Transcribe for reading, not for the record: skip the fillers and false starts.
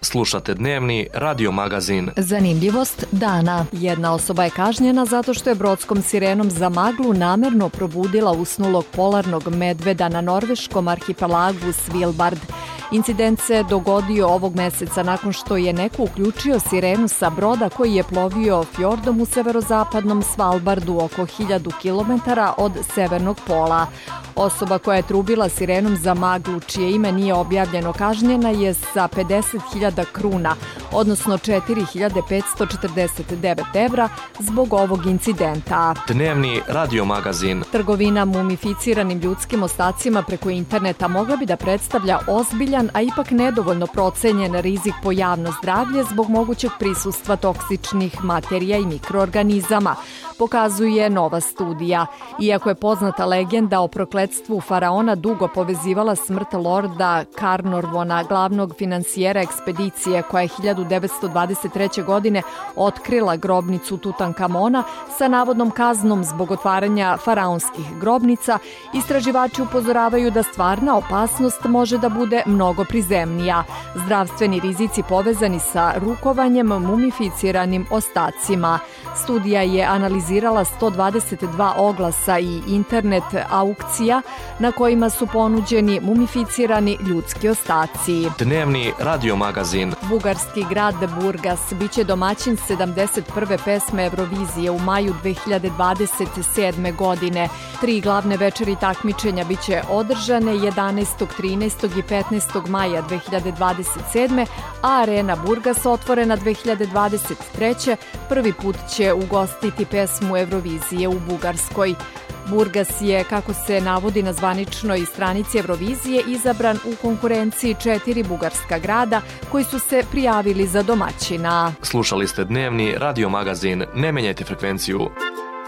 Slušate dnevni radio magazin. Zanimljivost dana. Jedna osoba je kažnjena zato što je brodskom sirenom za maglu namerno probudila usnulog polarnog medveda na norveškom arhipelagu Svalbard. Incident se dogodio ovog meseca nakon što je neko uključio sirenu sa broda koji je plovio fjordom u severozapadnom Svalbardu oko 1000 km od severnog pola. Osoba koja je trubila sirenom za maglu, čije ime nije objavljeno, kažnjena je sa 50.000 kruna, odnosno 4.549 evra zbog ovog incidenta. Dnevni radio magazin. Trgovina mumificiranim ljudskim ostacima preko interneta mogla bi da predstavlja ozbiljan, a ipak nedovoljno procenjen rizik po javno zdravlje zbog mogućeg prisustva toksičnih materija i mikroorganizama, pokazuje nova studija. Iako je poznata legenda o prokletstvu faraona dugo povezivala smrt lorda Carnarvona, glavnog finansijera ekspedicije koja je 1923. godine otkrila grobnicu Tutankamona sa navodnom kaznom zbog otvaranja faraonskih grobnica, istraživači upozoravaju da stvarna opasnost može da bude mnogo prizemnija. Zdravstveni rizici povezani sa rukovanjem mumificiranim ostacima. Studija je analizirala 122 oglasa i internet aukcija na kojima su ponuđeni mumificirani ljudski ostaci. Dnevni radio magazin. Bugarski grad Burgas biće domaćin 71. pesme Eurovizije u maju 2027. godine. 3 glavne večeri takmičenja biće održane 11., 13. i 15. maja 2027. a Arena Burgas otvorena 2023. prvi put će ugostiti pesmu Eurovizije u Bugarskoj. Burgas je, kako se navodi na zvaničnoj stranici Eurovizije, izabran u konkurenciji 4 bugarska grada koji su se prijavili za domaćina. Slušali ste dnevni radio magazin. Ne menjajte frekvenciju.